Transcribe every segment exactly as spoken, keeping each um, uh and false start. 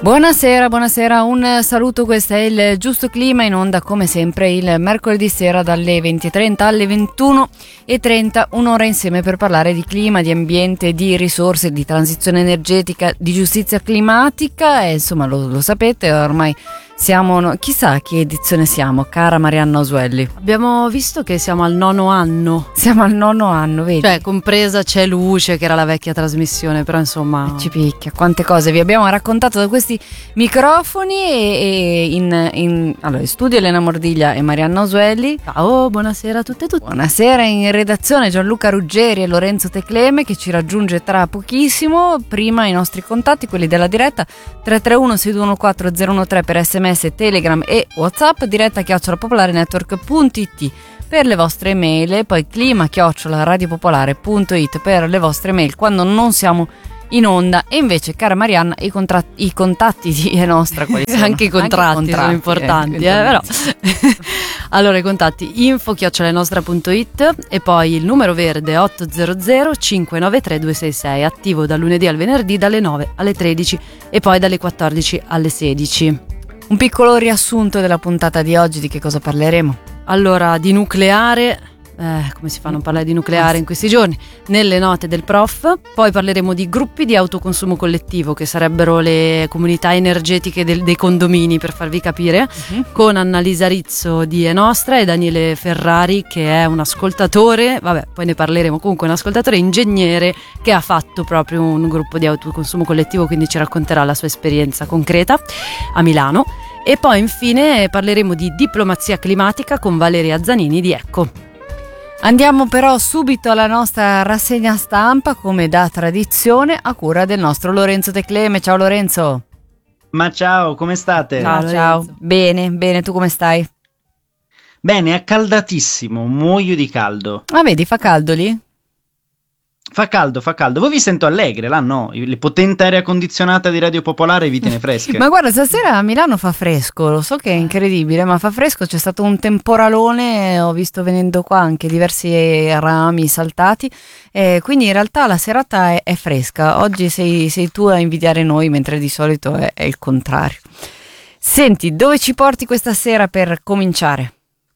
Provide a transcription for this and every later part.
Buonasera, buonasera, un saluto, questo è il Giusto Clima in onda come sempre il mercoledì sera dalle venti e trenta alle ventuno e trenta, un'ora insieme per parlare di clima, di ambiente, di risorse, di transizione energetica, di giustizia climatica e insomma lo, lo sapete ormai. Siamo, no, chissà che edizione siamo, cara Marianna Osuelli. Abbiamo visto che siamo al nono anno. Siamo al nono anno, vedi? Cioè, compresa C'è Luce, che era la vecchia trasmissione, però insomma... E ci picchia, quante cose vi abbiamo raccontato da questi microfoni e, e in, in, allora, in studio Elena Mordiglia e Marianna Osuelli. Ciao, buonasera a tutte e tutti. Buonasera, in redazione Gianluca Ruggeri e Lorenzo Tecleme che ci raggiunge tra pochissimo. Prima i nostri contatti, quelli della diretta, tre tre uno sei due uno quattro zero uno tre per sms, Telegram e WhatsApp, diretta chiocciola popolare network punto it per le vostre email e poi clima chiocciola radiopopolare punto it per le vostre mail quando non siamo in onda. E invece, cara Marianna, i, contra- i contatti di è nostra quali sono? Anche i contratti, Anche i contratti sono importanti, eh, eh, però. Allora, i contatti info chiocciola nostra punto it e poi il numero verde otto zero zero cinque nove tre due sei sei, attivo dal lunedì al venerdì dalle nove alle tredici e poi dalle quattordici alle sedici. Un piccolo riassunto della puntata di oggi, di che cosa parleremo? Allora, di nucleare, eh, come si fa a non parlare di nucleare in questi giorni? Nelle note del prof. Poi parleremo di gruppi di autoconsumo collettivo, che sarebbero le comunità energetiche del, dei condomini, per farvi capire, uh-huh. con Annalisa Rizzo di È Nostra e Daniele Ferrari, che è un ascoltatore, vabbè, poi ne parleremo, comunque un ascoltatore ingegnere che ha fatto proprio un gruppo di autoconsumo collettivo, quindi ci racconterà la sua esperienza concreta a Milano. E poi infine parleremo di diplomazia climatica con Valeria Zanini di Ecco. Andiamo però subito alla nostra rassegna stampa, come da tradizione, a cura del nostro Lorenzo Tecleme. Ciao Lorenzo. Ma ciao, come state? Ciao, ciao. Bene, bene, tu come stai? Bene, è caldatissimo, muoio di caldo. Ah, vedi, fa caldo lì? Fa caldo, fa caldo. Voi vi sento allegre, là no? Le potente aria condizionata di Radio Popolare vi tiene fresche. Ma guarda, stasera a Milano fa fresco, lo so che è incredibile, ma fa fresco, c'è stato un temporalone, ho visto venendo qua anche diversi rami saltati, eh, quindi in realtà la serata è, è fresca. Oggi sei, sei tu a invidiare noi, mentre di solito è, è il contrario. Senti, dove ci porti questa sera per cominciare?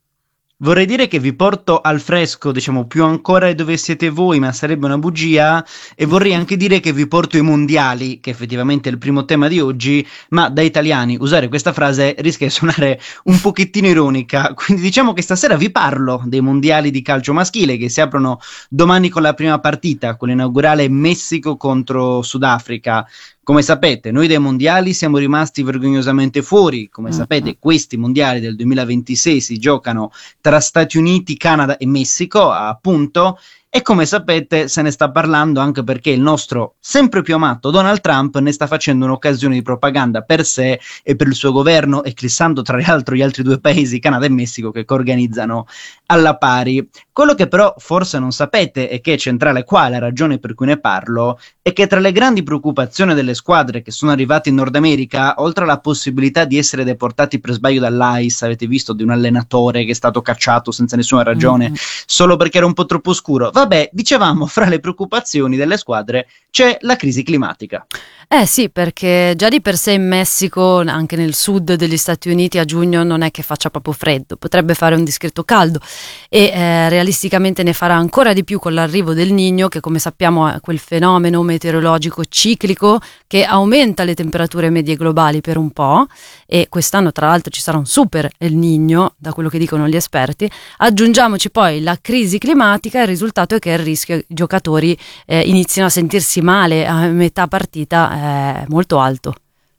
Vorrei dire che vi porto al fresco, diciamo più ancora di dove siete voi, ma sarebbe una bugia, e vorrei anche dire che vi porto ai mondiali, che effettivamente è il primo tema di oggi, ma da italiani usare questa frase rischia di suonare un pochettino ironica, quindi diciamo che stasera vi parlo dei mondiali di calcio maschile che si aprono domani con la prima partita, con l'inaugurale Messico contro Sudafrica. Come sapete, noi dai mondiali siamo rimasti vergognosamente fuori. Come sapete, questi mondiali del duemilaventisei si giocano tra Stati Uniti, Canada e Messico, appunto, e come sapete se ne sta parlando anche perché il nostro sempre più amato Donald Trump ne sta facendo un'occasione di propaganda per sé e per il suo governo, eclissando tra l'altro gli altri due paesi, Canada e Messico, che coorganizzano alla pari. Quello che però forse non sapete e che è centrale qua, la ragione per cui ne parlo, è che tra le grandi preoccupazioni delle squadre che sono arrivate in Nord America, oltre alla possibilità di essere deportati per sbaglio dall'I C E, avete visto di un allenatore che è stato cacciato senza nessuna ragione, mm-hmm. solo perché era un po' troppo scuro. Vabbè, dicevamo, fra le preoccupazioni delle squadre c'è la crisi climatica. Eh sì, perché già di per sé in Messico, anche nel sud degli Stati Uniti, a giugno non è che faccia proprio freddo, potrebbe fare un discreto caldo e eh, realisticamente ne farà ancora di più con l'arrivo del Niño, che come sappiamo è quel fenomeno meteorologico ciclico che aumenta le temperature medie globali per un po', e quest'anno tra l'altro ci sarà un super El Niño, da quello che dicono gli esperti. Aggiungiamoci poi la crisi climatica e il risultato è che il rischio i giocatori eh, iniziano a sentirsi male a metà partita è molto alto.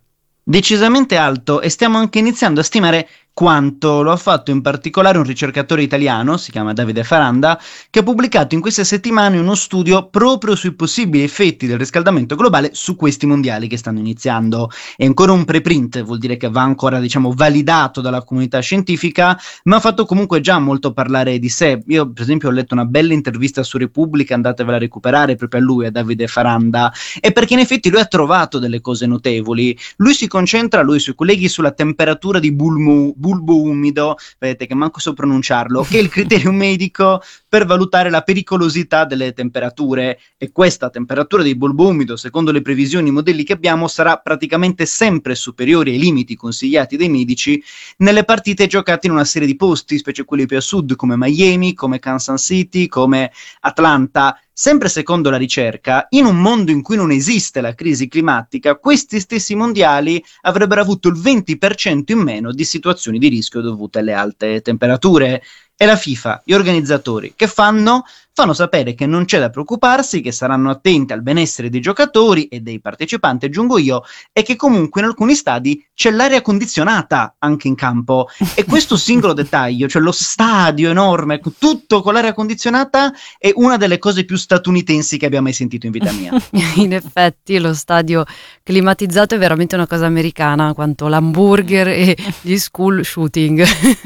Decisamente alto, e stiamo anche iniziando a stimare quanto. Lo ha fatto in particolare un ricercatore italiano, si chiama Davide Faranda, che ha pubblicato in queste settimane uno studio proprio sui possibili effetti del riscaldamento globale su questi mondiali che stanno iniziando. È ancora un preprint, vuol dire che va ancora, diciamo, validato dalla comunità scientifica, ma ha fatto comunque già molto parlare di sé. Io per esempio ho letto una bella intervista su Repubblica, andatevela a recuperare, proprio a lui, a Davide Faranda, e perché in effetti lui ha trovato delle cose notevoli. Lui si concentra, lui e i suoi colleghi, sulla temperatura di Bulmo bulbo umido, vedete che manco so pronunciarlo, che è il criterio medico per valutare la pericolosità delle temperature, e questa temperatura del bulbo umido, secondo le previsioni e i modelli che abbiamo, sarà praticamente sempre superiore ai limiti consigliati dai medici nelle partite giocate in una serie di posti, specie quelli più a sud come Miami, come Kansas City, come Atlanta. Sempre secondo la ricerca, in un mondo in cui non esiste la crisi climatica, questi stessi mondiali avrebbero avuto il venti per cento in meno di situazioni di rischio dovute alle alte temperature. E la FIFA, gli organizzatori, che fanno? Fanno sapere che non c'è da preoccuparsi, che saranno attenti al benessere dei giocatori e dei partecipanti, aggiungo io, e che comunque in alcuni stadi c'è l'aria condizionata anche in campo. E questo singolo dettaglio, cioè lo stadio enorme, tutto con l'aria condizionata, è una delle cose più statunitensi che abbia mai sentito in vita mia. In effetti lo stadio climatizzato è veramente una cosa americana, quanto l'hamburger e gli school shooting.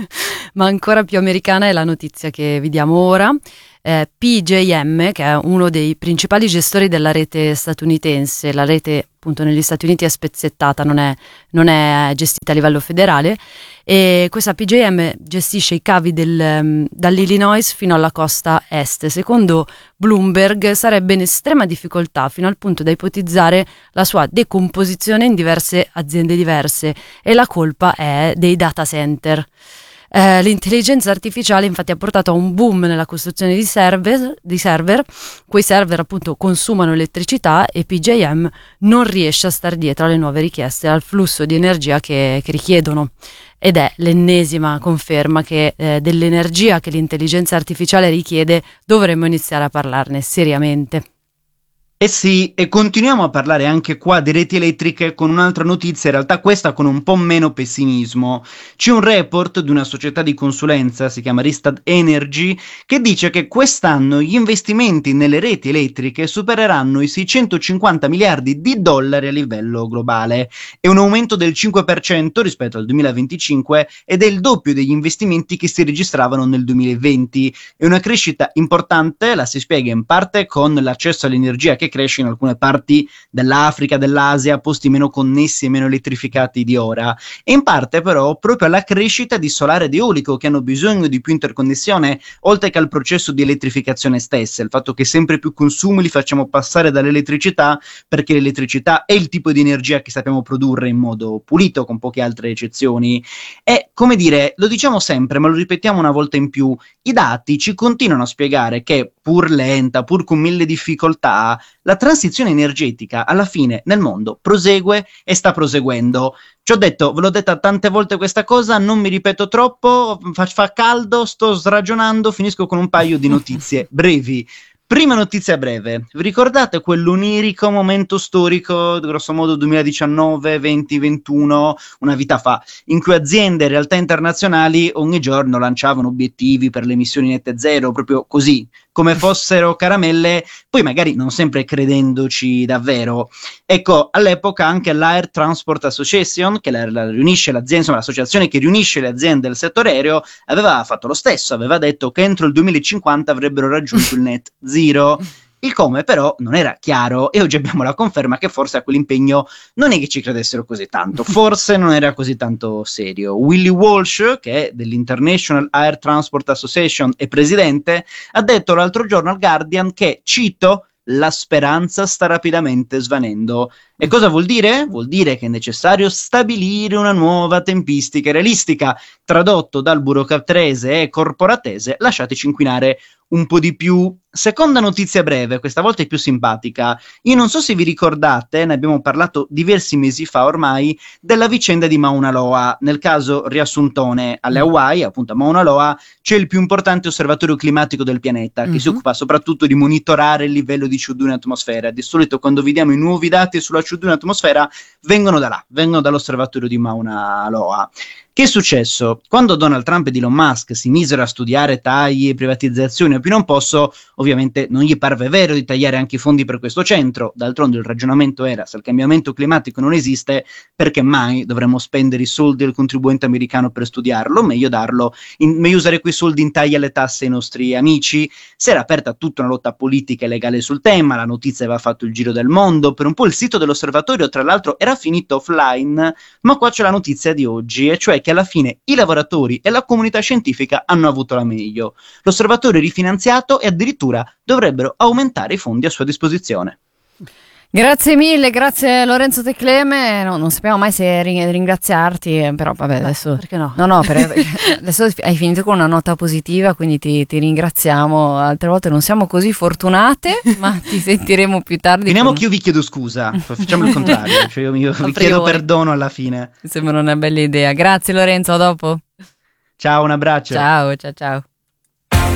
Ma ancora più americana è la notizia che vi diamo ora. Eh, P J M, che è uno dei principali gestori della rete statunitense, la rete appunto negli Stati Uniti è spezzettata, non è, non è gestita a livello federale, e questa P J M gestisce i cavi del, dall'Illinois fino alla costa est. Secondo Bloomberg sarebbe in estrema difficoltà fino al punto da ipotizzare la sua decomposizione in diverse aziende diverse, e la colpa è dei data center. Eh, l'intelligenza artificiale infatti ha portato a un boom nella costruzione di server, di server. Quei server appunto consumano elettricità e P J M non riesce a star dietro alle nuove richieste e al flusso di energia che, che richiedono, ed è l'ennesima conferma che eh, dell'energia che l'intelligenza artificiale richiede dovremmo iniziare a parlarne seriamente. Eh sì, e continuiamo a parlare anche qua di reti elettriche con un'altra notizia, in realtà questa con un po' meno pessimismo. C'è un report di una società di consulenza, si chiama Rystad Energy, che dice che quest'anno gli investimenti nelle reti elettriche supereranno i seicentocinquanta miliardi di dollari a livello globale. È un aumento del cinque per cento rispetto al duemilaventicinque ed è il doppio degli investimenti che si registravano nel duemilaventi. È una crescita importante, la si spiega in parte con l'accesso all'energia che cresce in alcune parti dell'Africa, dell'Asia, posti meno connessi e meno elettrificati di ora, e in parte però proprio alla crescita di solare ed eolico, che hanno bisogno di più interconnessione, oltre che al processo di elettrificazione stessa, il fatto che sempre più consumi li facciamo passare dall'elettricità, perché l'elettricità è il tipo di energia che sappiamo produrre in modo pulito, con poche altre eccezioni. E, come dire, lo diciamo sempre, ma lo ripetiamo una volta in più, i dati ci continuano a spiegare che, pur lenta, pur con mille difficoltà, la transizione energetica alla fine nel mondo prosegue e sta proseguendo. Ci ho detto, ve l'ho detta tante volte questa cosa, non mi ripeto troppo, fa, fa caldo, sto sragionando, finisco con un paio di notizie brevi. Prima notizia breve, vi ricordate quell'onirico momento storico, grosso modo duemiladiciannove, venti, ventuno, una vita fa, in cui aziende e realtà internazionali ogni giorno lanciavano obiettivi per le emissioni nette zero, proprio così, come fossero caramelle, poi magari non sempre credendoci davvero. Ecco, all'epoca anche l'Air Transport Association, che la, la riunisce l'azienda, insomma l'associazione che riunisce le aziende del settore aereo, aveva fatto lo stesso, aveva detto che entro il duemilacinquanta avrebbero raggiunto il net zero. Il come però non era chiaro, e oggi abbiamo la conferma che forse a quell'impegno non è che ci credessero così tanto, forse non era così tanto serio. Willie Walsh, che è dell'International Air Transport Association e presidente, ha detto l'altro giorno al Guardian che, cito, la speranza sta rapidamente svanendo. E cosa vuol dire? Vuol dire che è necessario stabilire una nuova tempistica realistica. Tradotto dal burocratese e corporatese, lasciateci inquinare un po' di più. Seconda notizia breve, questa volta è più simpatica. Io non so se vi ricordate, ne abbiamo parlato diversi mesi fa ormai, della vicenda di Mauna Loa. Nel caso riassuntone, alle Hawaii, appunto a Mauna Loa, c'è il più importante osservatorio climatico del pianeta, che mm-hmm. si occupa soprattutto di monitorare il livello di C O due in atmosfera. Di solito quando vediamo i nuovi dati sulla C O due in atmosfera vengono da là, vengono dall'osservatorio di Mauna Loa. Che è successo? Quando Donald Trump ed Elon Musk si misero a studiare tagli e privatizzazioni a più non posso, ovviamente non gli parve vero di tagliare anche i fondi per questo centro. D'altronde il ragionamento era: se il cambiamento climatico non esiste, perché mai dovremmo spendere i soldi del contribuente americano per studiarlo? Meglio darlo, in, meglio usare quei soldi in tagli alle tasse ai nostri amici. Si era aperta tutta una lotta politica e legale sul tema, la notizia aveva fatto il giro del mondo, per un po' il sito dell'osservatorio tra l'altro era finito offline, ma qua c'è la notizia di oggi, e cioè che che alla fine i lavoratori e la comunità scientifica hanno avuto la meglio. L'osservatorio è rifinanziato e addirittura dovrebbero aumentare i fondi a sua disposizione. Grazie mille, grazie Lorenzo Tecleme. No, non sappiamo mai se ring- ringraziarti, però vabbè, adesso perché no? No, no, per, adesso hai finito con una nota positiva, quindi ti, ti ringraziamo. Altre volte non siamo così fortunate, ma ti sentiremo più tardi. Finiamo con... che io vi chiedo scusa, facciamo il contrario, cioè io, io vi chiedo perdono alla fine. Mi sembra una bella idea. Grazie Lorenzo, a dopo. Ciao, un abbraccio. Ciao, ciao, ciao.